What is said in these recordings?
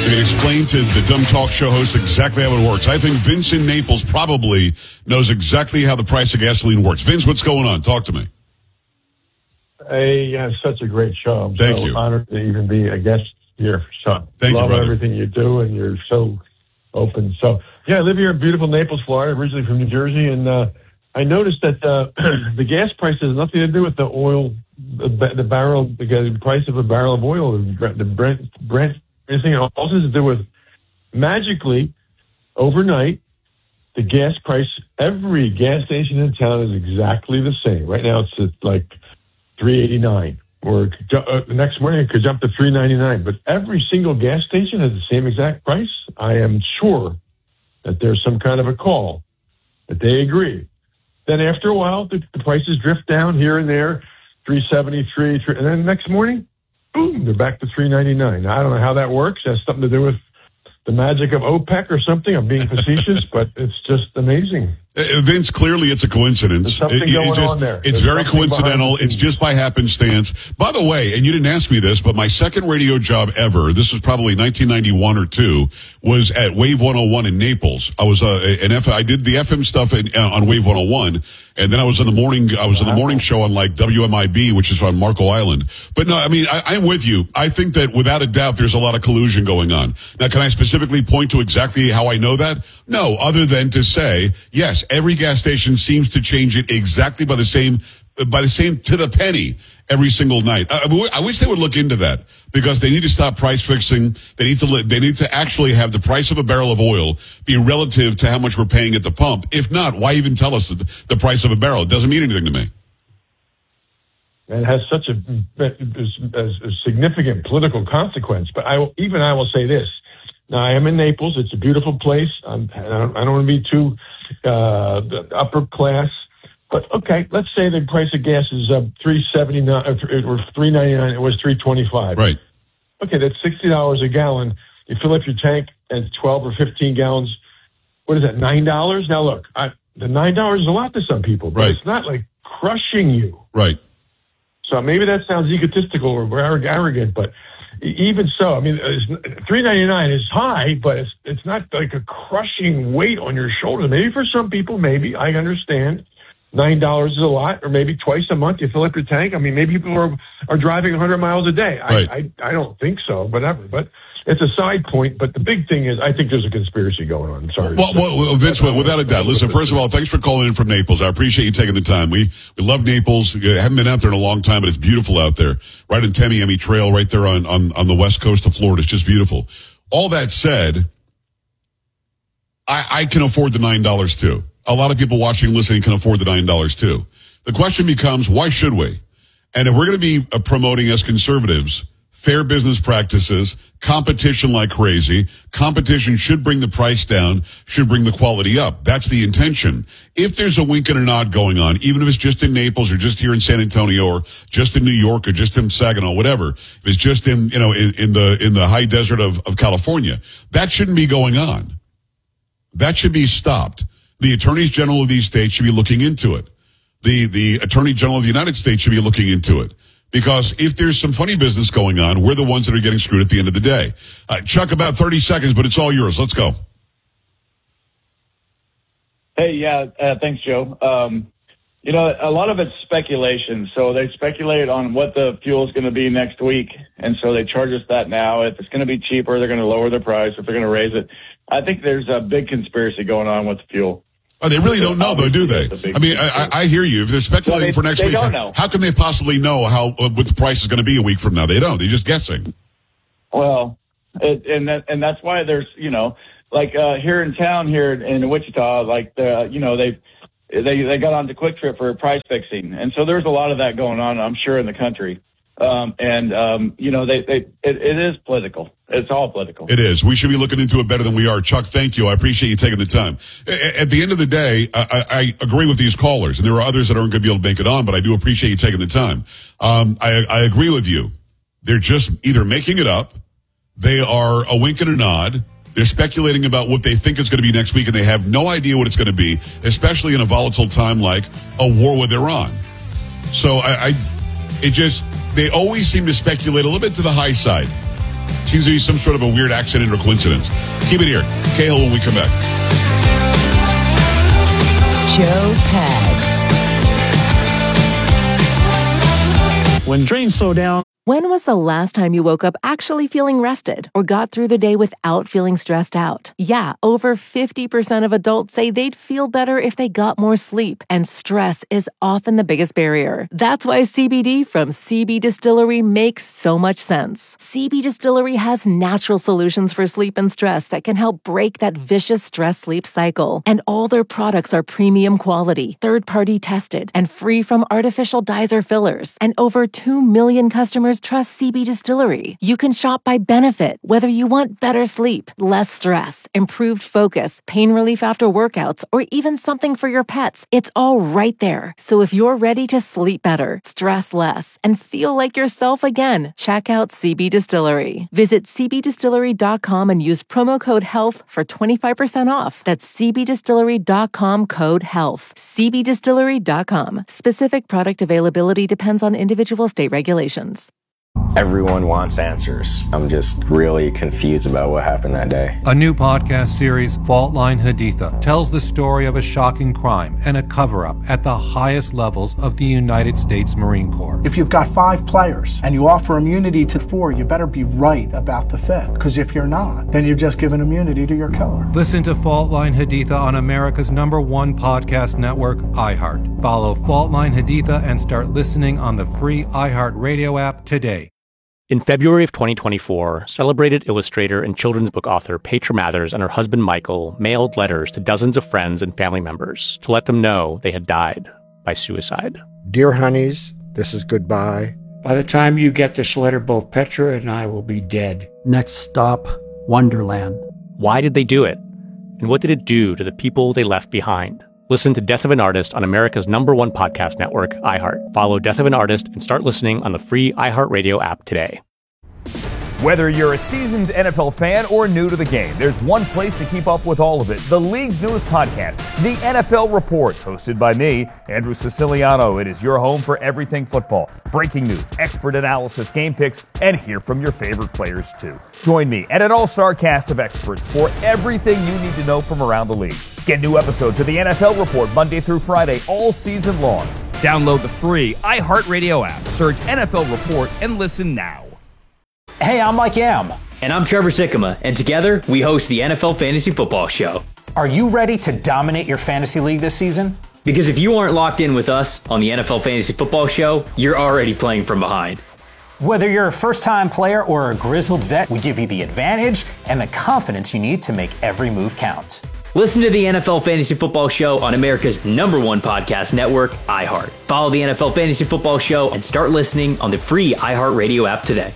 We can explain to the dumb talk show host exactly how it works. I think Vince in Naples probably knows exactly how the price of gasoline works. Vince, what's going on? Talk to me. Hey, you have such a great show. I'm Thank so you. honored to even be a guest here. So Thank you, love brother. everything you do, and you're so open. So, yeah, I live here in beautiful Naples, Florida, originally from New Jersey, and I noticed that the gas price has nothing to do with the oil, the barrel, the price of a barrel of oil, the Brent, anything else. It has to do with magically overnight. The gas price, every gas station in town is exactly the same. Right now, it's at like $3.89, or the next morning it could jump to $3.99. But every single gas station has the same exact price. I am sure that there's some kind of a call that they agree. Then after a while, the prices drift down here and there, $3.73, and then the next morning, boom, they're back to $3.99. I don't know how that works. It has something to do with the magic of OPEC or something. I'm being facetious, but it's just amazing. Vince, clearly it's a coincidence. There's something going on there. It's very coincidental. It's just by happenstance. By the way, and you didn't ask me this, but my second radio job ever, this was probably 1991 or 2, was at Wave 101 in Naples. I was I did the FM stuff on Wave 101, and then I was in the morning show on like WMIB, which is on Marco Island. But no, I mean, I'm with you. I think that without a doubt there's a lot of collusion going on. Now, can I specifically point to exactly how I know that? No, other than to say, yes, every gas station seems to change it exactly by the same to the penny every single night. I wish they would look into that, because they need to stop price fixing. They need to actually have the price of a barrel of oil be relative to how much we're paying at the pump. If not, why even tell us the price of a barrel? It doesn't mean anything to me. And it has such a significant political consequence. But I will say this. Now, I am in Naples. It's a beautiful place. I don't want to be too upper class. But, okay, let's say the price of gas is $3.79 or $3.99. It was $3.25. Right. Okay, that's $60 a gallon. You fill up your tank and 12 or 15 gallons. What is that, $9? Now, look, the $9 is a lot to some people, but It's not like crushing you. Right. So maybe that sounds egotistical or arrogant, but even so, I mean, $3.99 is high, but it's not like a crushing weight on your shoulders. Maybe for some people, maybe, I understand. $9 is a lot, or maybe twice a month you fill up your tank. I mean, maybe people are driving 100 miles a day. Right. I don't think so, whatever. But it's a side point. But the big thing is, I think there's a conspiracy going on. I'm sorry. Well, Vince, without a doubt. Listen, first of all, thanks for calling in from Naples. I appreciate you taking the time. We love Naples. I haven't been out there in a long time, but it's beautiful out there. Right in Tamiami Trail, right there on the west coast of Florida. It's just beautiful. All that said, I can afford the $9 too. A lot of people watching and listening can afford the $9 too. The question becomes, why should we? And if we're going to be promoting as conservatives fair business practices, competition like crazy, competition should bring the price down, should bring the quality up. That's the intention. If there's a wink and a nod going on, even if it's just in Naples or just here in San Antonio or just in New York or just in Saginaw, whatever, if it's just in the high desert of California, that shouldn't be going on. That should be stopped. The attorneys general of these states should be looking into it. The attorney general of the United States should be looking into it. Because if there's some funny business going on, we're the ones that are getting screwed at the end of the day. Chuck, about 30 seconds, but it's all yours. Let's go. Hey, thanks, Joe. A lot of it's speculation. So they speculate on what the fuel is going to be next week, and so they charge us that now. If it's going to be cheaper, they're going to lower the price. If they're going to raise it, I think there's a big conspiracy going on with the fuel. Oh, they really don't know, though, do they? I mean, I hear you. If they're speculating for next week, how can they possibly know what the price is going to be a week from now? They don't. They're just guessing. Well, and that's why there's, here in town here in Wichita, they got onto Quick Trip for price fixing, and so there's a lot of that going on, I'm sure, in the country. It is political. It's all political. It is. We should be looking into it better than we are. Chuck, thank you. I appreciate you taking the time. At the end of the day, I agree with these callers, and there are others that aren't going to be able to make it on, but I do appreciate you taking the time. I agree with you. They're just either making it up, they are a wink and a nod, they're speculating about what they think is going to be next week, and they have no idea what it's going to be, especially in a volatile time like a war with Iran. So they always seem to speculate a little bit to the high side. Seems to be some sort of a weird accident or coincidence. Keep it here. Cahill when we come back. Joe Pags. When trains slow down. When was the last time you woke up actually feeling rested or got through the day without feeling stressed out? Yeah, over 50% of adults say they'd feel better if they got more sleep, and stress is often the biggest barrier. That's why CBD from CB Distillery makes so much sense. CB Distillery has natural solutions for sleep and stress that can help break that vicious stress-sleep cycle. And all their products are premium quality, third-party tested, and free from artificial dyes or fillers. And over 2 million customers trust CB Distillery. You can shop by benefit, whether you want better sleep, less stress, improved focus, pain relief after workouts, or even something for your pets. It's all right there. So if you're ready to sleep better, stress less, and feel like yourself again, check out CB Distillery. Visit cbdistillery.com and use promo code HEALTH for 25% off. That's cbdistillery.com, code HEALTH. cbdistillery.com. Specific product availability depends on individual state regulations. Everyone wants answers. I'm just really confused about what happened that day. A new podcast series, Fault Line Haditha, tells the story of a shocking crime and a cover-up at the highest levels of the United States Marine Corps. If you've got 5 players and you offer immunity to 4, you better be right about the 5th. Because if you're not, then you've just given immunity to your killer. Listen to Fault Line Haditha on America's #1 podcast network, iHeart. Follow Fault Line Haditha and start listening on the free iHeart Radio app today. In February of 2024, celebrated illustrator and children's book author Petra Mathers and her husband Michael mailed letters to dozens of friends and family members to let them know they had died by suicide. Dear honeys, this is goodbye. By the time you get this letter, both Petra and I will be dead. Next stop, Wonderland. Why did they do it? And what did it do to the people they left behind? Listen to Death of an Artist on America's #1 podcast network, iHeart. Follow Death of an Artist and start listening on the free iHeartRadio app today. Whether you're a seasoned NFL fan or new to the game, there's one place to keep up with all of it. The league's newest podcast, The NFL Report, hosted by me, Andrew Siciliano. It is your home for everything football. Breaking news, expert analysis, game picks, and hear from your favorite players too. Join me and an all-star cast of experts for everything you need to know from around the league. Get new episodes of The NFL Report Monday through Friday all season long. Download the free iHeartRadio app. Search NFL Report and listen now. Hey, I'm Mike Yam. And I'm Trevor Sikkema, and together we host the NFL Fantasy Football Show. Are you ready to dominate your fantasy league this season? Because if you aren't locked in with us on the NFL Fantasy Football Show, you're already playing from behind. Whether you're a first-time player or a grizzled vet, we give you the advantage and the confidence you need to make every move count. Listen to the NFL Fantasy Football Show on America's #1 podcast network, iHeart. Follow the NFL Fantasy Football Show and start listening on the free iHeartRadio app today.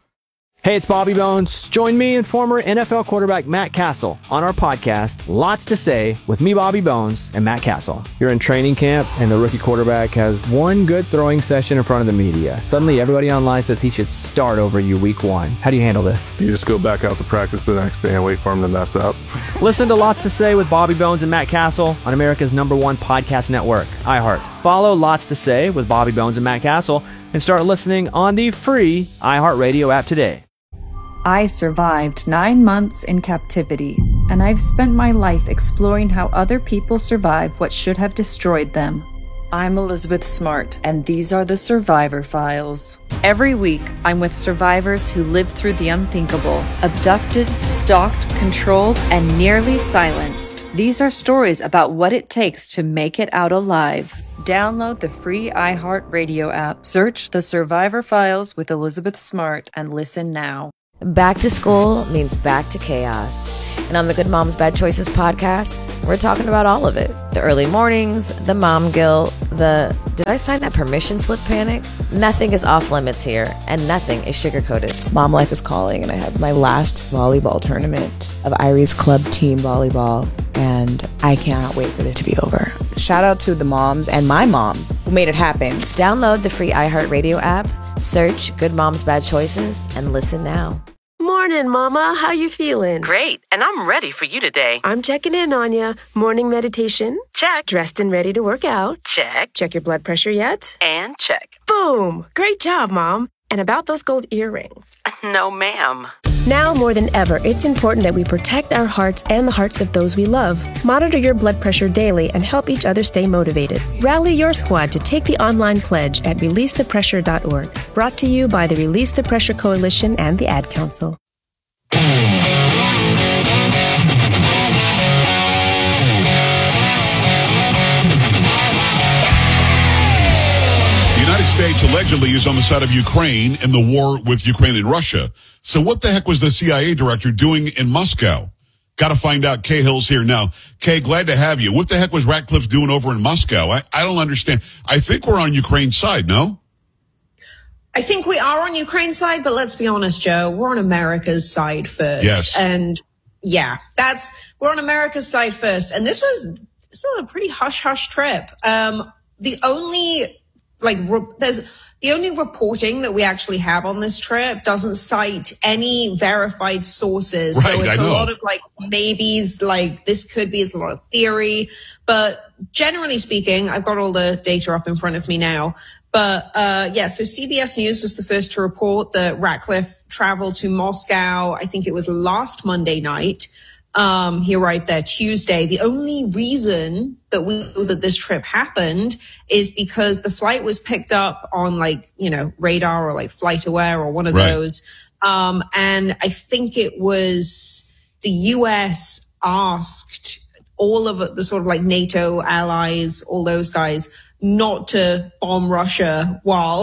Hey, it's Bobby Bones. Join me and former NFL quarterback Matt Castle on our podcast, Lots to Say, with me, Bobby Bones, and Matt Castle. You're in training camp, and the rookie quarterback has one good throwing session in front of the media. Suddenly, everybody online says he should start over you week 1. How do you handle this? You just go back out to practice the next day and wait for him to mess up. Listen to Lots to Say with Bobby Bones and Matt Castle on America's #1 podcast network, iHeart. Follow Lots to Say with Bobby Bones and Matt Castle and start listening on the free iHeartRadio app today. I survived 9 months in captivity, and I've spent my life exploring how other people survive what should have destroyed them. I'm Elizabeth Smart, and these are the Survivor Files. Every week, I'm with survivors who lived through the unthinkable, abducted, stalked, controlled, and nearly silenced. These are stories about what it takes to make it out alive. Download the free iHeartRadio app, search The Survivor Files with Elizabeth Smart, and listen now. Back to school means back to chaos. And on the Good Moms Bad Choices podcast, we're talking about all of it. The early mornings, the mom guilt, did I sign that permission slip panic? Nothing is off limits here, and nothing is sugar-coated. Mom life is calling, and I have my last volleyball tournament of Irie's club team volleyball, and I cannot wait for it to be over. Shout out to the moms and my mom who made it happen. Download the free iHeartRadio app, search Good Moms Bad Choices, and listen now. Morning, Mama. How you feeling? Great, and I'm ready for you today. I'm checking in on you. Morning meditation? Check. Dressed and ready to work out? Check. Check your blood pressure yet? And check. Boom! Great job, Mom. And about those gold earrings. No, ma'am. Now more than ever, it's important that we protect our hearts and the hearts of those we love. Monitor your blood pressure daily and help each other stay motivated. Rally your squad to take the online pledge at releasethepressure.org. Brought to you by the Release the Pressure Coalition and the Ad Council. The United States allegedly is on the side of Ukraine in the war with Ukraine and Russia. So what the heck was the CIA director doing in Moscow? Got to find out. Kay Hill's here now. Kay, glad to have you. What the heck was Ratcliffe doing over in Moscow? I don't understand. I think we're on Ukraine's side, no? I think we are on Ukraine's side, but let's be honest, Joe, we're on America's side first. Yes. And yeah, we're on America's side first. And this was a pretty hush-hush trip. The only reporting that we actually have on this trip doesn't cite any verified sources. Right, so it's I know. a lot of maybes, this could be, it's a lot of theory. But generally speaking, I've got all the data up in front of me now. But so CBS News was the first to report that Ratcliffe traveled to Moscow. I think it was last Monday night. He arrived there Tuesday. The only reason that we know that this trip happened is because the flight was picked up on radar or FlightAware or one of those. And I think it was the US asked all of the sort of NATO allies, all those guys, not to bomb Russia while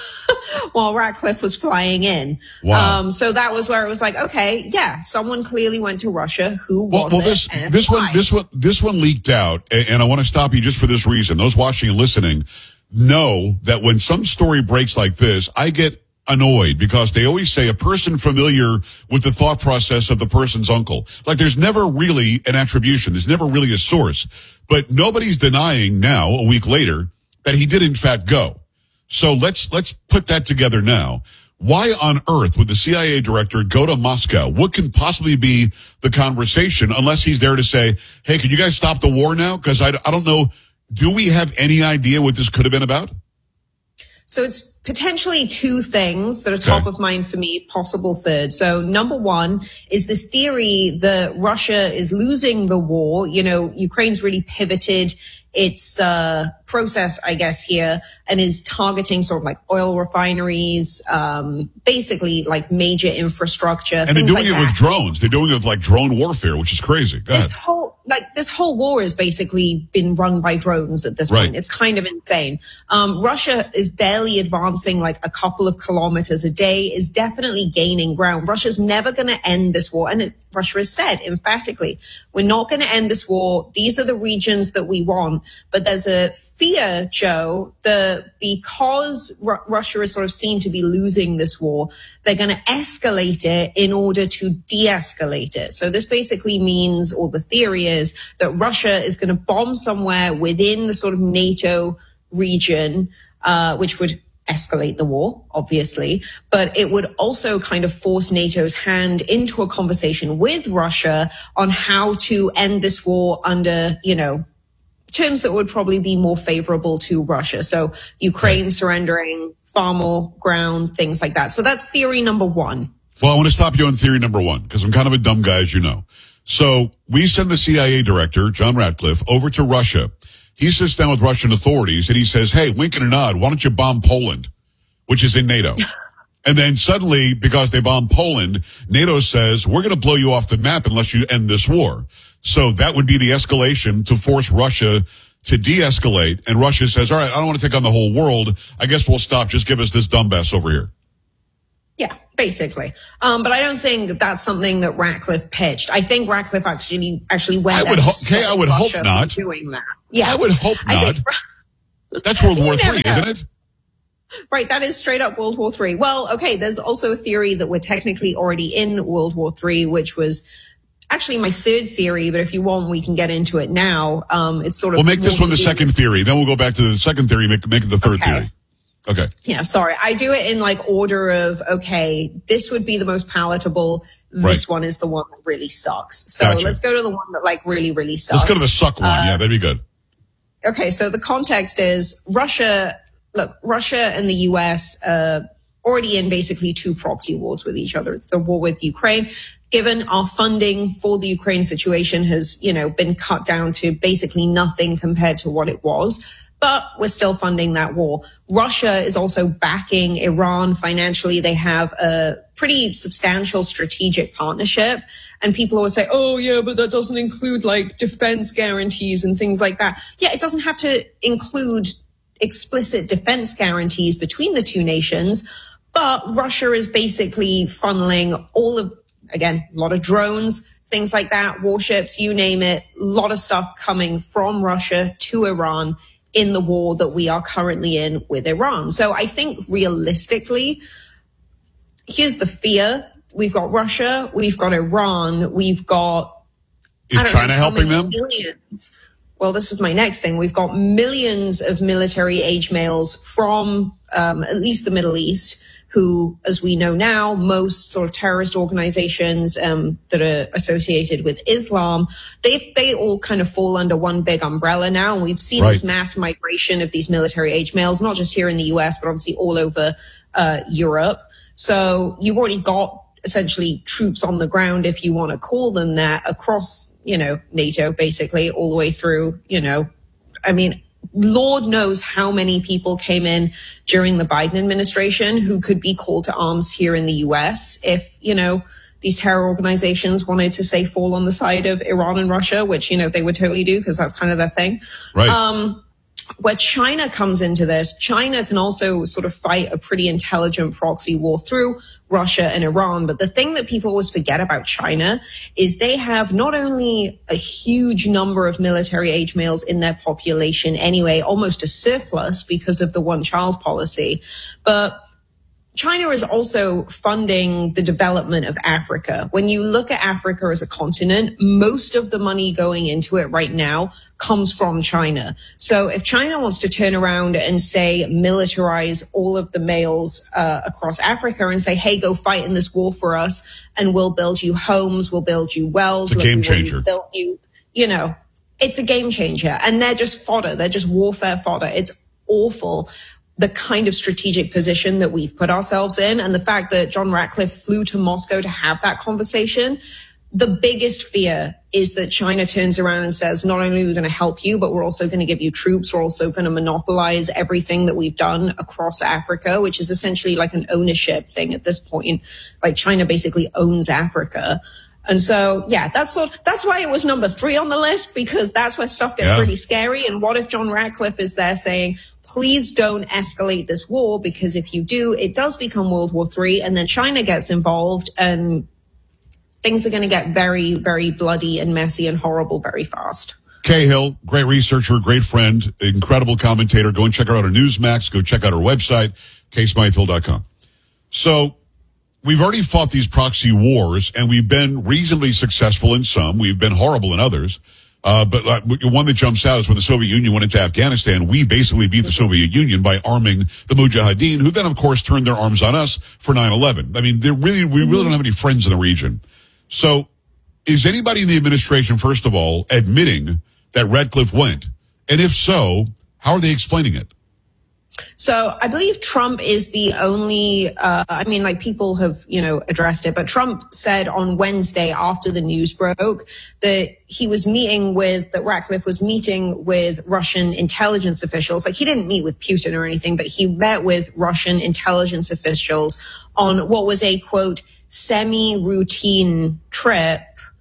Ratcliffe was flying in. Wow. So that was where it was okay, yeah, someone clearly went to Russia. Who was it? This one leaked out, and I want to stop you just for this reason. Those watching and listening know that when some story breaks like this, I get annoyed because they always say a person familiar with the thought process of the person's uncle. There's never really an attribution. There's never really a source. But nobody's denying now, a week later, that he did in fact go. So let's put that together now. Why on earth would the CIA director go to Moscow? What can possibly be the conversation unless he's there to say, hey, can you guys stop the war now? Because I don't know. Do we have any idea what this could have been about? So it's potentially two things that are top of mind for me, possible third. So number one is this theory that Russia is losing the war. Ukraine's really pivoted its process, I guess, here, and is targeting sort of oil refineries, basically major infrastructure. And they're doing it with drones. They're doing it with drone warfare, which is crazy. Go ahead. This whole war has basically been run by drones at this point. Right. It's kind of insane. Russia is barely advancing a couple of kilometers a day, is definitely gaining ground. Russia's never going to end this war. And Russia has said emphatically, we're not going to end this war. These are the regions that we want. But there's a fear, Joe, that because Russia is sort of seen to be losing this war, they're going to escalate it in order to de-escalate it. So this basically means, or the theory is, that Russia is going to bomb somewhere within the sort of NATO region, which would escalate the war, obviously, but it would also kind of force NATO's hand into a conversation with Russia on how to end this war under, terms that would probably be more favorable to Russia. So Ukraine surrendering far more ground, things like that. So that's theory number one. Well, I want to stop you on theory number one because I'm kind of a dumb guy, as you know. So we send the CIA director, John Ratcliffe, over to Russia. He sits down with Russian authorities and he says, hey, wink and a nod, why don't you bomb Poland, which is in NATO? And then suddenly, because they bombed Poland, NATO says, we're going to blow you off the map unless you end this war. So that would be the escalation to force Russia to de-escalate. And Russia says, all right, I don't want to take on the whole world. I guess we'll stop. Just give us this Donbass over here. Yeah, basically. But I don't think that's something that Ratcliffe pitched. I think Ratcliffe actually went. I would hope not. Doing that. Yeah, I would hope not. That's World War III, isn't it? Right, that is straight up World War III. Well, okay, there's also a theory that we're technically already in World War III, which was actually my third theory, but if you want, we can get into it now. It's sort of... We'll make this one the second theory, then we'll go back to the second theory, make it the third theory. Okay. Yeah, sorry. I do it in order of, okay, this would be the most palatable. This one is the one that really sucks. So let's go to the one that really, really sucks. Let's go to the suck one. Yeah, that'd be good. Okay, so the context is Russia and the US already in basically two proxy wars with each other. It's the war with Ukraine. Given our funding for the Ukraine situation has, been cut down to basically nothing compared to what it was. But we're still funding that war. Russia is also backing Iran financially. They have a pretty substantial strategic partnership. And people always say, oh, yeah, but that doesn't include like defense guarantees and things like that. Yeah, it doesn't have to include explicit defense guarantees between the two nations. But Russia is basically funneling a lot of drones, things like that, warships, you name it, a lot of stuff coming from Russia to Iran in the war that we are currently in with Iran. So I think realistically, here's the fear. We've got Russia, we've got Iran, we've got... Is China helping them? Millions. Well, this is my next thing. We've got millions of military-age males from at least the Middle East, who, as we know now, most sort of terrorist organizations that are associated with Islam, they all kind of fall under one big umbrella now. And we've seen this mass migration of these military-age males, not just here in the US, but obviously all over Europe. So you've already got essentially troops on the ground, if you want to call them that, across, NATO, basically, all the way through, Lord knows how many people came in during the Biden administration who could be called to arms here in the U.S. if, these terror organizations wanted to, say, fall on the side of Iran and Russia, which, they would totally do because that's kind of their thing. Right. Where China comes into this, China can also sort of fight a pretty intelligent proxy war through Russia and Iran. But the thing that people always forget about China is they have not only a huge number of military-age males in their population anyway, almost a surplus because of the one-child policy, but China is also funding the development of Africa. When you look at Africa as a continent, most of the money going into it right now comes from China. So if China wants to turn around and say militarize all of the males across Africa and say, hey, go fight in this war for us and we'll build you homes, we'll build you wells. It's a game changer. Built you, it's a game changer. And they're just fodder. They're just warfare fodder. It's awful, the kind of strategic position that we've put ourselves in. And the fact that John Ratcliffe flew to Moscow to have that conversation, the biggest fear is that China turns around and says, not only are we going to help you, but we're also going to give you troops. We're also going to monopolize everything that we've done across Africa, which is essentially like an ownership thing at this point. Like China basically owns Africa. And so, yeah, that's why it was number 3 on the list, because that's where stuff gets really scary. And what if John Ratcliffe is there saying, please don't escalate this war, because if you do, it does become World War III, and then China gets involved and things are going to get very, very bloody and messy and horrible very fast. Cahill, great researcher, great friend, incredible commentator. Go and check her out on Newsmax. Go check out her website, KSmyfield.com. So we've already fought these proxy wars, and we've been reasonably successful in some. We've been horrible in others. But one that jumps out is when the Soviet Union went into Afghanistan, we basically beat the Soviet Union by arming the Mujahideen, who then, of course, turned their arms on us for 9/11. I mean, we really don't have any friends in the region. So is anybody in the administration, first of all, admitting that Ratcliffe went? And if so, how are they explaining it? So I believe Trump is the only, people have, addressed it, but Trump said on Wednesday after the news broke that that Ratcliffe was meeting with Russian intelligence officials. Like, he didn't meet with Putin or anything, but he met with Russian intelligence officials on what was a, quote, semi-routine trip.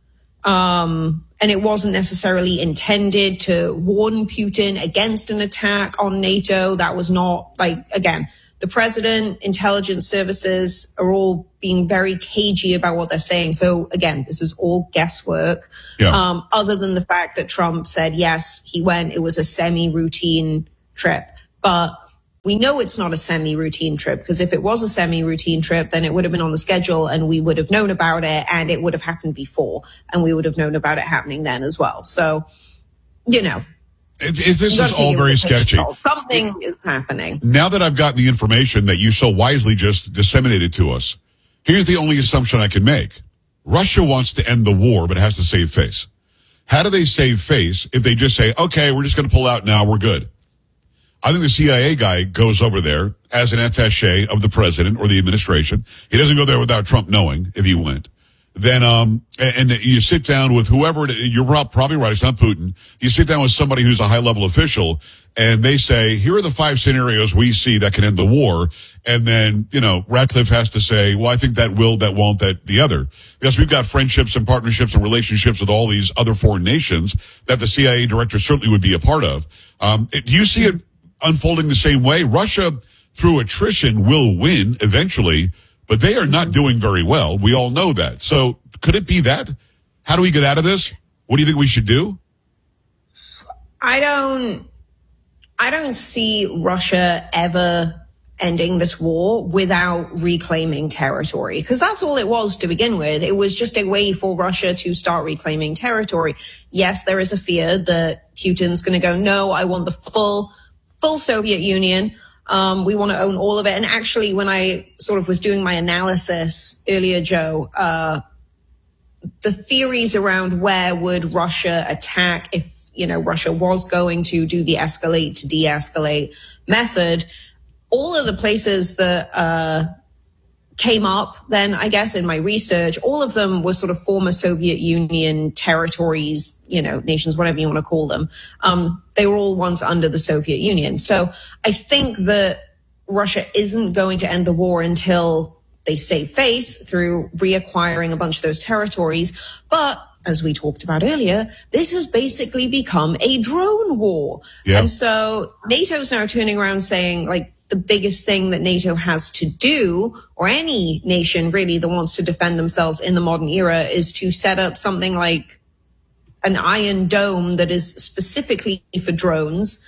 And it wasn't necessarily intended to warn Putin against an attack on NATO. That was not, again, the president, intelligence services are all being very cagey about what they're saying. So again, this is all guesswork. Yeah. Other than the fact that Trump said, yes, he went, it was a semi-routine trip. But we know it's not a semi-routine trip, because if it was a semi-routine trip, then it would have been on the schedule and we would have known about it, and it would have happened before, and we would have known about it happening then as well. So, this is all very sketchy. Something is happening. Now that I've gotten the information that you so wisely just disseminated to us, here's the only assumption I can make. Russia wants to end the war, but has to save face. How do they save face if they just say, okay, we're just going to pull out now, we're good? I think the CIA guy goes over there as an attaché of the president or the administration. He doesn't go there without Trump knowing if he went. Then, and you sit down with whoever, you're probably right, it's not Putin. You sit down with somebody who's a high-level official, and they say, here are the 5 scenarios we see that can end the war. And then, Ratcliffe has to say, well, I think that will, that won't, that the other. Because we've got friendships and partnerships and relationships with all these other foreign nations that the CIA director certainly would be a part of. Do you see it unfolding the same way? Russia, through attrition, will win eventually, but they are not doing very well. We all know that. So could it be that? How do we get out of this? What do you think we should do? I don't see Russia ever ending this war without reclaiming territory, because that's all it was to begin with. It was just a way for Russia to start reclaiming territory. Yes, there is a fear that Putin's going to go, no, I want the full Soviet Union. We want to own all of it. And actually, when I sort of was doing my analysis earlier, Joe, the theories around where would Russia attack if, Russia was going to do the escalate to de-escalate method, all of the places that came up then, I guess, in my research, all of them were sort of former Soviet Union territories, nations, whatever you want to call them. They were all once under the Soviet Union. So I think that Russia isn't going to end the war until they save face through reacquiring a bunch of those territories. But as we talked about earlier, this has basically become a drone war. Yeah. And so NATO's now turning around saying, the biggest thing that NATO has to do, or any nation really that wants to defend themselves in the modern era, is to set up something like an Iron Dome that is specifically for drones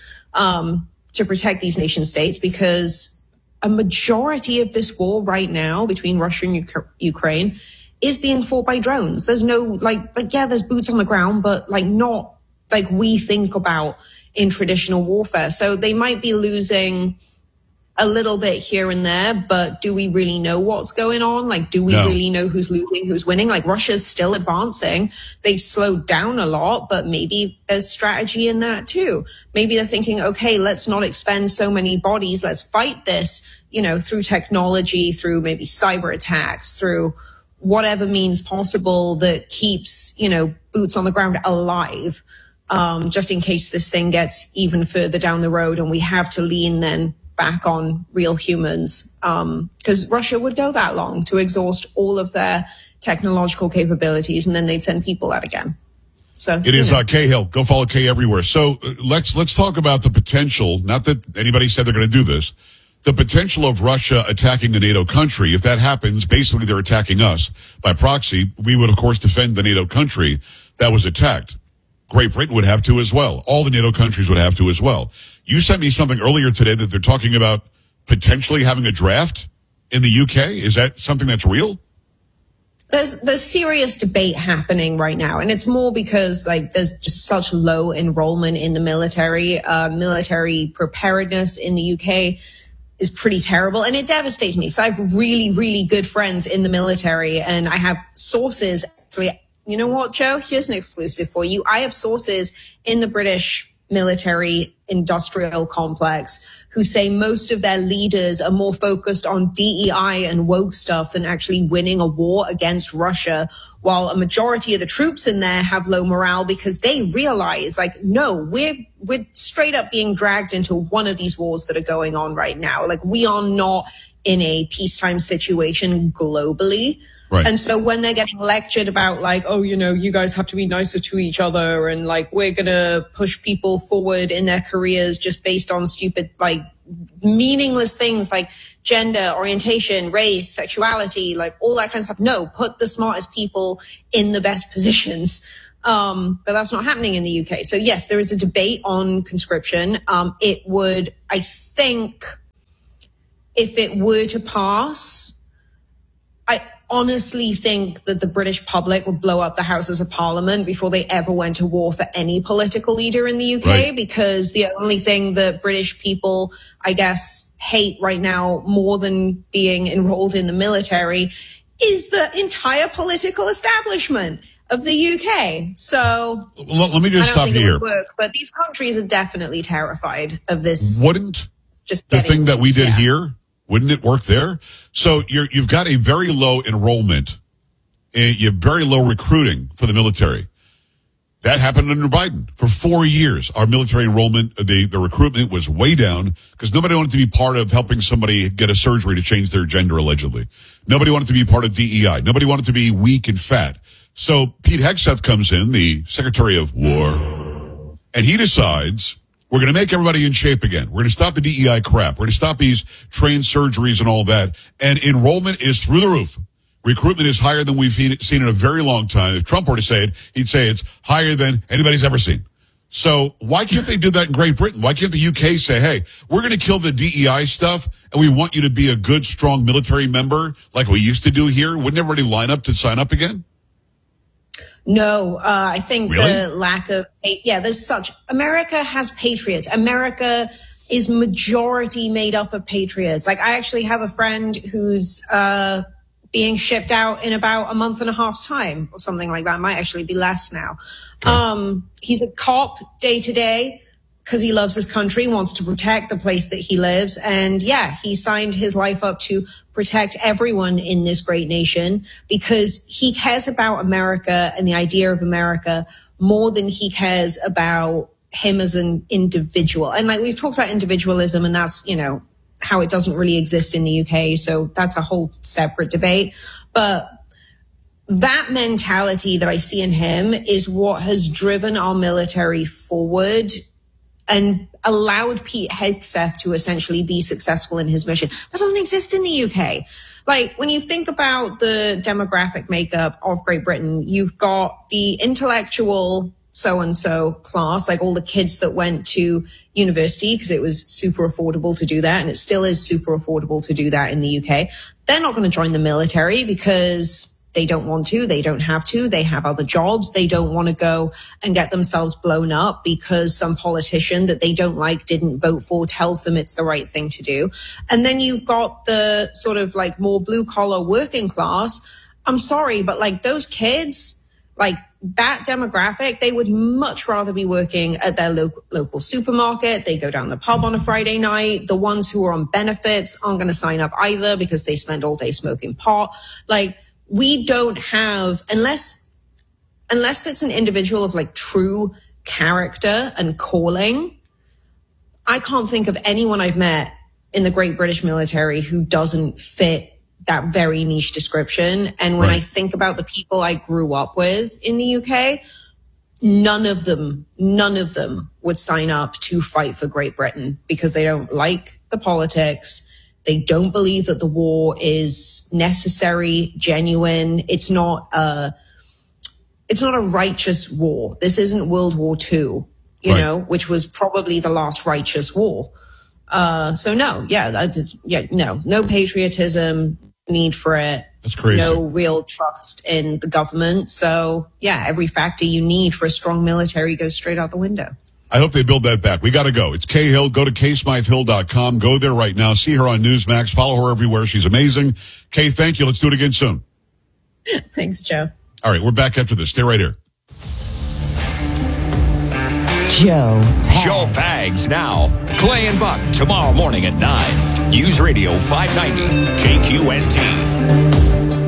to protect these nation states, because a majority of this war right now between Russia and Ukraine is being fought by drones. There's no, there's boots on the ground, but not like we think about in traditional warfare. So they might be losing a little bit here and there, but do we really know what's going on? Do we really know who's losing, who's winning? Russia's still advancing. They've slowed down a lot, but maybe there's strategy in that too. Maybe they're thinking, okay, let's not expend so many bodies. Let's fight this, through technology, through maybe cyber attacks, through whatever means possible that keeps, boots on the ground alive, just in case this thing gets even further down the road and we have to lean then back on real humans, because Russia would go that long to exhaust all of their technological capabilities, and then they'd send people out again. So it is Cahill. Go follow Kay everywhere. So let's talk about the potential. Not that anybody said they're going to do this. The potential of Russia attacking the NATO country. If that happens, basically they're attacking us by proxy. We would of course defend the NATO country that was attacked. Great Britain would have to as well. All the NATO countries would have to as well. You sent me something earlier today that they're talking about potentially having a draft in the UK. Is that something that's real? There's serious debate happening right now, and it's more because there's just such low enrollment in the military. Military preparedness in the UK is pretty terrible, and it devastates me. So I have really, really good friends in the military, and I have sources. Actually, you know what, Joe? Here's an exclusive for you. I have sources in the British military industrial complex who say most of their leaders are more focused on DEI and woke stuff than actually winning a war against Russia, while a majority of the troops in there have low morale because they realize, no, we're straight up being dragged into one of these wars that are going on right now. We are not in a peacetime situation globally. Right. And so when they're getting lectured about you guys have to be nicer to each other and we're going to push people forward in their careers just based on stupid, meaningless things like gender, orientation, race, sexuality, all that kind of stuff. No, put the smartest people in the best positions. But that's not happening in the UK. So yes, there is a debate on conscription. It would, I think, if it were to pass, I honestly think that the British public would blow up the Houses of Parliament before they ever went to war for any political leader in the UK, right? Because the only thing that British people, I guess, hate right now more than being enrolled in the military is the entire political establishment. of the UK. So let me just stop you here. But these countries are definitely terrified of this. Wouldn't just the thing that we did here, wouldn't it work there? So you've got a very low enrollment and you have very low recruiting for the military. That happened under Biden. For 4 years, our military enrollment, the recruitment was way down because nobody wanted to be part of helping somebody get a surgery to change their gender, allegedly. Nobody wanted to be part of DEI. Nobody wanted to be weak and fat. So Pete Hegseth comes in, the Secretary of War, and he decides we're going to make everybody in shape again. We're going to stop the DEI crap. We're going to stop these trained surgeries and all that. And enrollment is through the roof. Recruitment is higher than we've seen in a very long time. If Trump were to say it, he'd say it's higher than anybody's ever seen. So why can't they do that in Great Britain? Why can't the UK say, hey, we're going to kill the DEI stuff and we want you to be a good, strong military member like we used to do here? Wouldn't everybody line up to sign up again? No, I think really? The lack of, America has patriots. America is majority made up of patriots. Like, I actually have a friend who's, being shipped out in about a month and a half's time or something like that. It might actually be less now. Okay. He's a cop day to day because he loves his country, wants to protect the place that he lives. And yeah, he signed his life up to protect everyone in this great nation because he cares about America and the idea of America more than he cares about him as an individual. And like we've talked about individualism, and that's, how it doesn't really exist in the UK. So that's a whole separate debate. But that mentality that I see in him is what has driven our military forward and allowed Pete Hegseth to essentially be successful in his mission. That doesn't exist in the UK. Like, when you think about the demographic makeup of Great Britain, you've got the intellectual so-and-so class, like all the kids that went to university because it was super affordable to do that. And it still is super affordable to do that in the UK. They're not going to join the military because they don't want to. They don't have to. They have other jobs. They don't want to go and get themselves blown up because some politician that they don't like didn't vote for tells them it's the right thing to do. And then you've got the sort of like more blue collar working class. I'm sorry, but like those kids, like that demographic, they would much rather be working at their local supermarket. They go down the pub on a Friday night. The ones who are on benefits aren't going to sign up either because they spend all day smoking pot. Like, we don't have, unless it's an individual of like true character and calling, I can't think of anyone I've met in the Great British military who doesn't fit that very niche description. And when I think about the people I grew up with in the UK, none of them would sign up to fight for Great Britain because they don't like the politics. They don't believe that the war is necessary, genuine. It's not a righteous war. This isn't World War II, which was probably the last righteous war. So no patriotism, need for it. That's crazy. No real trust in the government. So yeah, every factor you need for a strong military goes straight out the window. I hope they build that back. We got to go. It's Kay Hill. Go to KSmytheHill.com. Go there right now. See her on Newsmax. Follow her everywhere. She's amazing. Kay, thank you. Let's do it again soon. Thanks, Joe. All right, we're back after this. Stay right here. Joe Pags now. Clay and Buck tomorrow morning at 9. News Radio 590 KQNT.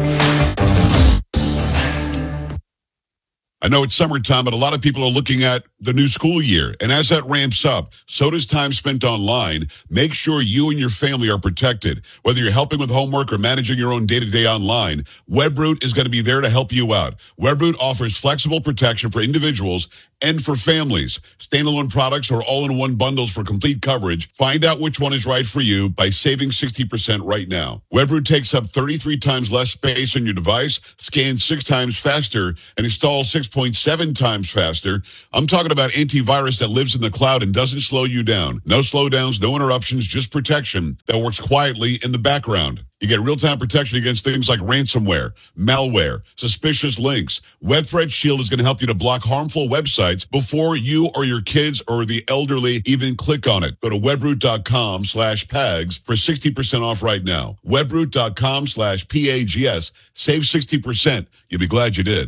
I know it's summertime, but a lot of people are looking at the new school year. And as that ramps up, so does time spent online. Make sure you and your family are protected. Whether you're helping with homework or managing your own day-to-day online, Webroot is going to be there to help you out. Webroot offers flexible protection for individuals and for families. Standalone products or all-in-one bundles for complete coverage. Find out which one is right for you by saving 60% right now. Webroot takes up 33 times less space on your device, scans 6 times faster, and installs 6.7 times faster. I'm talking about antivirus that lives in the cloud and doesn't slow you down. No slowdowns, no interruptions, just protection that works quietly in the background. You get real-time protection against things like ransomware, malware, suspicious links. Web Threat Shield is going to help you to block harmful websites before you or your kids or the elderly even click on it. Go to webroot.com/PAGS for 60% off right now. Webroot.com/PAGS. Save 60%. You'll be glad you did.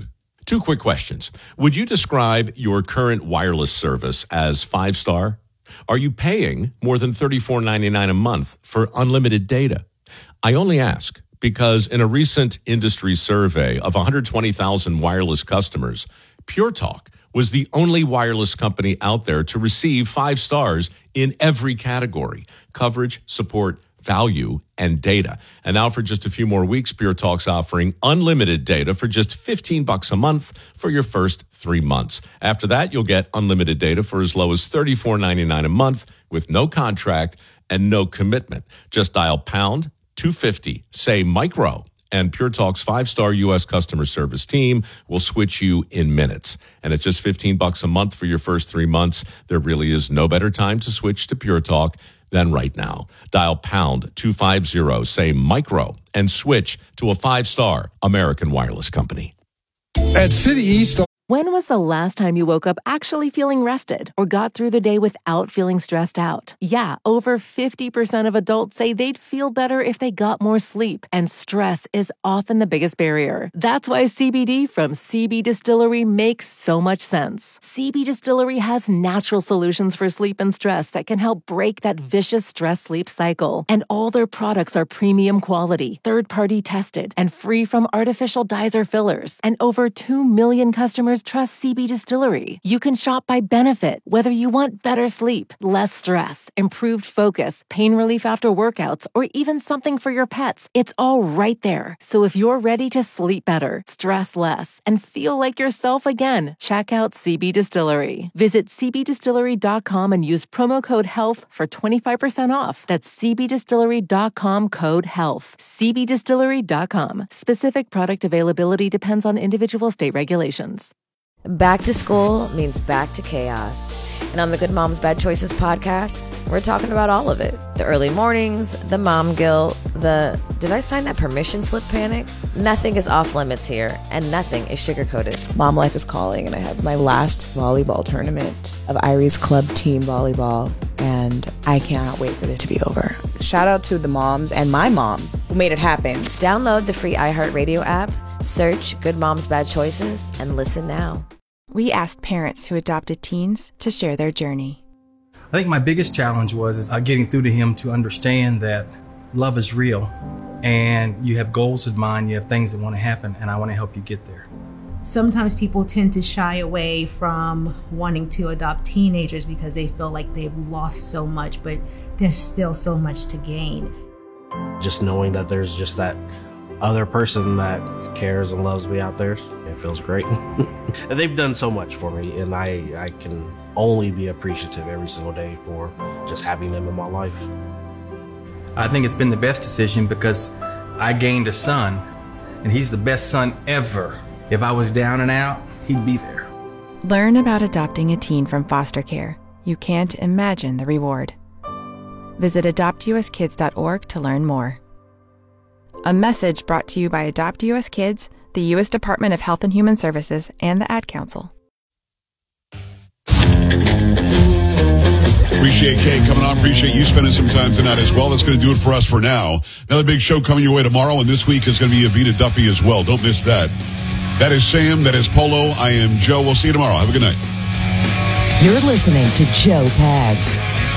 Two quick questions. Would you describe your current wireless service as 5-star? Are you paying more than $34.99 a month for unlimited data? I only ask because in a recent industry survey of 120,000 wireless customers, Pure Talk was the only wireless company out there to receive 5 stars in every category: coverage, support, value, and data. And now for just a few more weeks, Pure Talk's offering unlimited data for just $15 a month for your first 3 months. After that, you'll get unlimited data for as low as $34.99 a month with no contract and no commitment. Just dial pound 250, say micro, and Pure Talk's 5-star U.S. customer service team will switch you in minutes. And at just $15 a month for your first 3 months, there really is no better time to switch to Pure Talk than right now. Dial pound 250, say micro, and switch to a 5-star American wireless company. At City East. When was the last time you woke up actually feeling rested or got through the day without feeling stressed out? Yeah, over 50% of adults say they'd feel better if they got more sleep, and stress is often the biggest barrier. That's why CBD from CB Distillery makes so much sense. CB Distillery has natural solutions for sleep and stress that can help break that vicious stress-sleep cycle. And all their products are premium quality, third-party tested, and free from artificial dyes or fillers. And over 2 million customers trust CB Distillery. You can shop by benefit, whether you want better sleep, less stress, improved focus, pain relief after workouts, or even something for your pets. It's all right there. So if you're ready to sleep better, stress less, and feel like yourself again, check out CB Distillery. Visit cbdistillery.com and use promo code HEALTH for 25% off. That's cbdistillery.com, code HEALTH. cbdistillery.com. Specific product availability depends on individual state regulations. Back to school means back to chaos. And on the Good Moms Bad Choices podcast, we're talking about all of it. The early mornings, the mom guilt, the did I sign that permission slip panic? Nothing is off limits here, and nothing is sugar-coated. Mom life is calling, and I have my last volleyball tournament of Iris Club Team Volleyball, and I cannot wait for it to be over. Shout out to the moms and my mom who made it happen. Download the free iHeartRadio app, search Good Moms Bad Choices, and listen now. We asked parents who adopted teens to share their journey. I think my biggest challenge was getting through to him to understand that love is real and you have goals in mind, you have things that want to happen, and I want to help you get there. Sometimes people tend to shy away from wanting to adopt teenagers because they feel like they've lost so much, but there's still so much to gain. Just knowing that there's just that other person that cares and loves me out there, it feels great. And they've done so much for me, and I can only be appreciative every single day for just having them in my life. I think it's been the best decision because I gained a son, and he's the best son ever. If I was down and out, he'd be there. Learn about adopting a teen from foster care. You can't imagine the reward. Visit adoptuskids.org to learn more. A message brought to you by Adopt US Kids, the U.S. Department of Health and Human Services, and the Ad Council. Appreciate Kate coming on. Appreciate you spending some time tonight as well. That's going to do it for us for now. Another big show coming your way tomorrow, and this week is going to be Avita Duffy as well. Don't miss that. That is Sam. That is Polo. I am Joe. We'll see you tomorrow. Have a good night. You're listening to Joe Pags.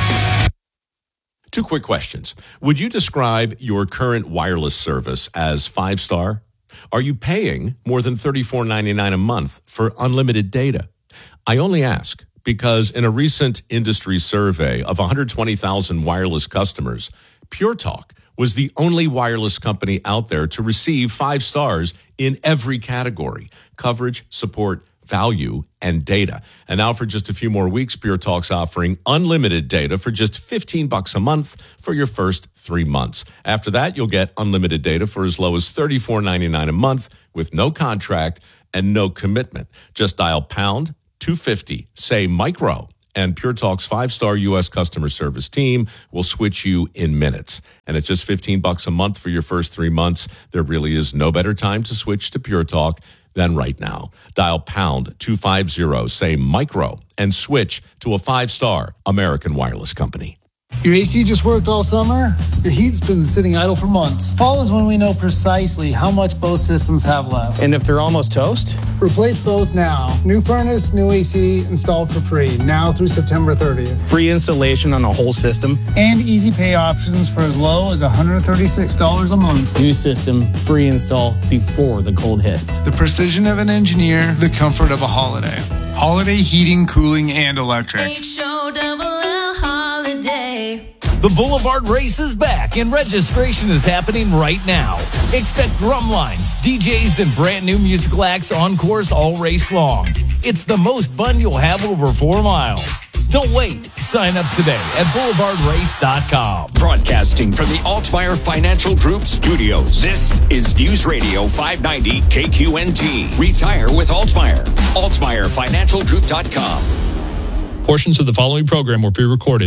Two quick questions. Would you describe your current wireless service as 5-star? Are you paying more than $34.99 a month for unlimited data? I only ask because in a recent industry survey of 120,000 wireless customers, Pure Talk was the only wireless company out there to receive 5 stars in every category: coverage, support, value, and data. And now for just a few more weeks, Pure Talk's offering unlimited data for just $15 a month for your first 3 months. After that, you'll get unlimited data for as low as $34.99 a month with no contract and no commitment. Just dial pound 250, say micro, and Pure Talk's 5-star U.S. customer service team will switch you in minutes. And at just $15 a month for your first 3 months, there really is no better time to switch to Pure Talk than right now. Dial pound 250, say micro, and switch to a 5-star American wireless company. Your AC just worked all summer? Your heat's been sitting idle for months. Fall is when we know precisely how much both systems have left. And if they're almost toast? Replace both now. New furnace, new AC, installed for free, now through September 30th. Free installation on a whole system. And easy pay options for as low as $136 a month. New system, free install before the cold hits. The precision of an engineer, the comfort of a Holiday. Holiday heating, cooling, and electric. H-O-double-L Holiday. The Boulevard Race is back and registration is happening right now. Expect drum lines, DJs, and brand new musical acts on course all race long. It's the most fun you'll have over 4 miles. Don't wait. Sign up today at boulevardrace.com. Broadcasting from the Altmeyer Financial Group studios. This is News Radio 590 KQNT. Retire with Altmeyer. AltmeyerFinancialGroup.com. Portions of the following program were pre-recorded.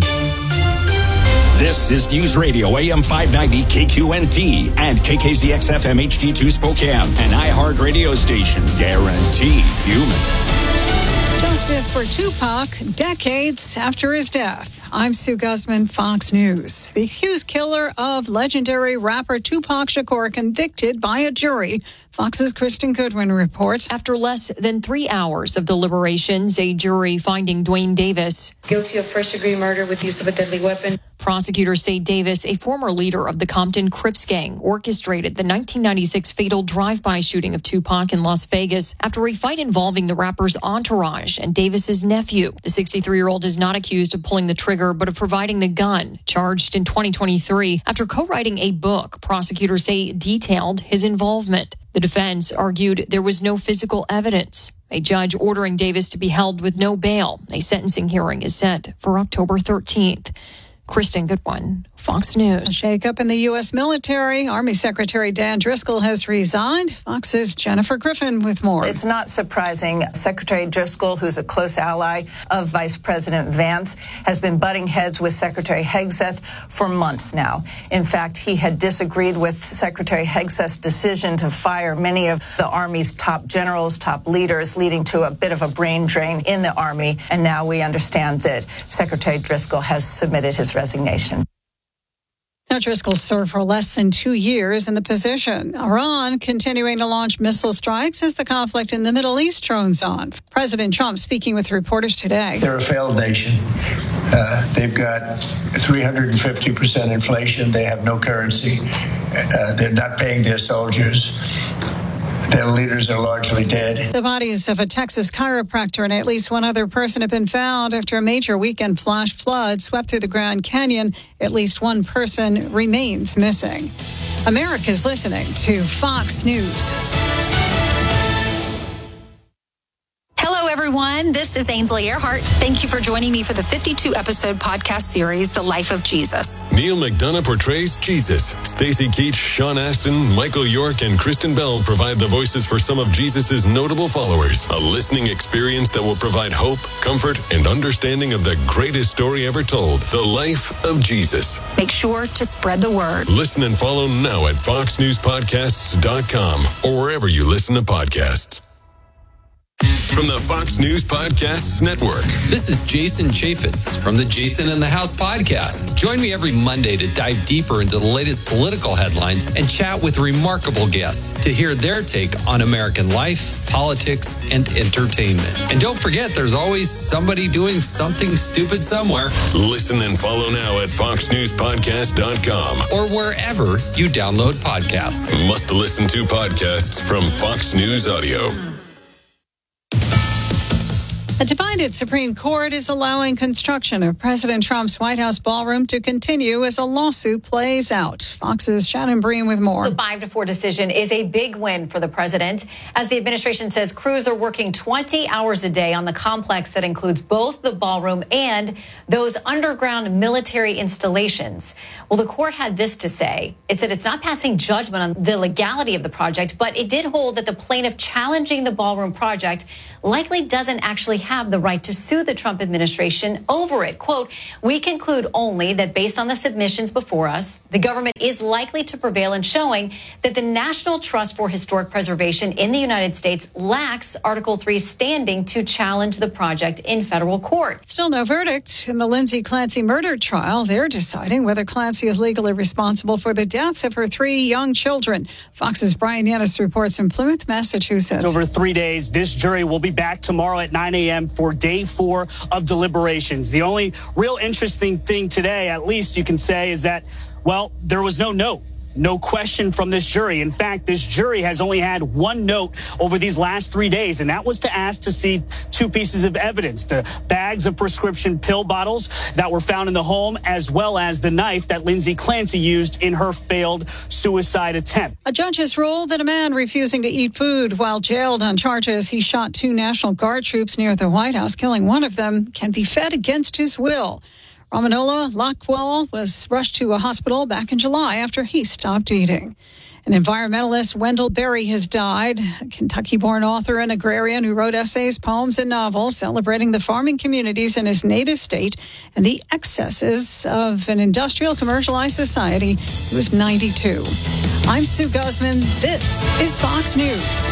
This is News Radio AM 590 KQNT and KKZX-FM HD2 Spokane, an iHeart radio station guaranteed human. Justice for Tupac decades after his death. I'm Sue Guzman, Fox News. The accused killer of legendary rapper Tupac Shakur convicted by a jury. Fox's Kristen Goodwin reports. After less than 3 hours of deliberations, a jury finding Dwayne Davis guilty of first-degree murder with use of a deadly weapon. Prosecutors say Davis, a former leader of the Compton Crips gang, orchestrated the 1996 fatal drive-by shooting of Tupac in Las Vegas after a fight involving the rapper's entourage and Davis's nephew. The 63-year-old is not accused of pulling the trigger, but of providing the gun, charged in 2023 after co-writing a book prosecutors say detailed his involvement. The defense argued there was no physical evidence. A judge ordering Davis to be held with no bail. A sentencing hearing is set for October 13th. Kristen Goodwin, Fox News. A shakeup in the U.S. military. Army Secretary Dan Driscoll has resigned. Fox's Jennifer Griffin with more. It's not surprising. Secretary Driscoll, who's a close ally of Vice President Vance, has been butting heads with Secretary Hegseth for months now. In fact, he had disagreed with Secretary Hegseth's decision to fire many of the Army's top generals, top leaders, leading to a bit of a brain drain in the Army. And now we understand that Secretary Driscoll has submitted his resignation. Now, Driscoll served for less than 2 years in the position. Iran continuing to launch missile strikes as the conflict in the Middle East drones on. President Trump speaking with reporters today. They're a failed nation. They've got 350% inflation. They have no currency. They're not paying their soldiers. Their leaders are largely dead. The bodies of a Texas chiropractor and at least one other person have been found after a major weekend flash flood swept through the Grand Canyon. At least one person remains missing. America's listening to Fox News. Hello, everyone. This is Ainsley Earhart. Thank you for joining me for the 52-episode podcast series, The Life of Jesus. Neil McDonough portrays Jesus. Stacey Keach, Sean Astin, Michael York, and Kristen Bell provide the voices for some of Jesus' notable followers. A listening experience that will provide hope, comfort, and understanding of the greatest story ever told, The Life of Jesus. Make sure to spread the word. Listen and follow now at foxnewspodcasts.com or wherever you listen to podcasts. From the Fox News Podcasts Network. This is Jason Chaffetz from the Jason in the House podcast. Join me every Monday to dive deeper into the latest political headlines and chat with remarkable guests to hear their take on American life, politics, and entertainment. And don't forget, there's always somebody doing something stupid somewhere. Listen and follow now at foxnewspodcast.com or wherever you download podcasts. Must listen to podcasts from Fox News Audio. A divided Supreme Court is allowing construction of President Trump's White House ballroom to continue as a lawsuit plays out. Fox's Shannon Breen with more. The 5-4 decision is a big win for the president, as the administration says crews are working 20 hours a day on the complex that includes both the ballroom and those underground military installations. Well, the court had this to say. It said it's not passing judgment on the legality of the project, but it did hold that the plaintiff challenging the ballroom project likely doesn't actually have have the right to sue the Trump administration over it. Quote, we conclude only that based on the submissions before us, the government is likely to prevail in showing that the National Trust for Historic Preservation in the United States lacks Article 3 standing to challenge the project in federal court. Still no verdict in the Lindsay Clancy murder trial. They're deciding whether Clancy is legally responsible for the deaths of her 3 young children. Fox's Brian Yanis reports from Plymouth, Massachusetts. Over 3 days, this jury will be back tomorrow at 9 a.m. for day 4 of deliberations. The only real interesting thing today, at least you can say, is that, well, there was no note. No question from this jury. In fact, this jury has only had one note over these last 3 days, and that was to ask to see 2 pieces of evidence: the bags of prescription pill bottles that were found in the home, as well as the knife that Lindsay Clancy used in her failed suicide attempt. A judge has ruled that a man refusing to eat food while jailed on charges he shot 2 National Guard troops near the White House, killing one of them, can be fed against his will. Ramanola Lockwell was rushed to a hospital back in July after he stopped eating. An environmentalist, Wendell Berry, has died, a Kentucky-born author and agrarian who wrote essays, poems, and novels celebrating the farming communities in his native state and the excesses of an industrial, commercialized society. He was 92. I'm Sue Guzman. This is Fox News.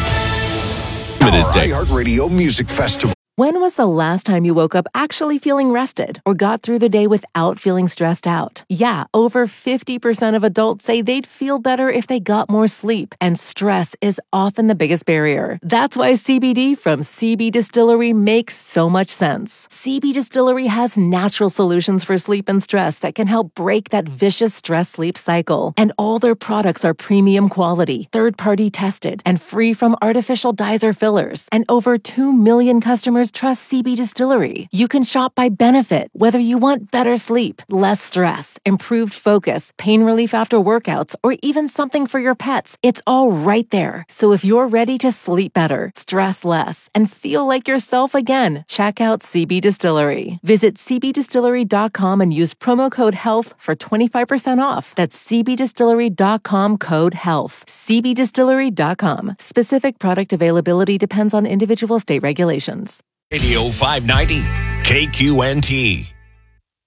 Our iHeartRadio Music Festival. When was the last time you woke up actually feeling rested or got through the day without feeling stressed out? Yeah, over 50% of adults say they'd feel better if they got more sleep, and stress is often the biggest barrier. That's why CBD from CB Distillery makes so much sense. CB Distillery has natural solutions for sleep and stress that can help break that vicious stress-sleep cycle. And all their products are premium quality, third-party tested, and free from artificial dyes or fillers. And over 2 million customers trust CB Distillery. You can shop by benefit, whether you want better sleep, less stress, improved focus, pain relief after workouts, or even something for your pets. It's all right there. So if you're ready to sleep better, stress less, and feel like yourself again, check out CB Distillery. Visit cbdistillery.com and use promo code HEALTH for 25% off. That's cbdistillery.com, code HEALTH. cbdistillery.com. Specific product availability depends on individual state regulations. Radio 590, KQNT.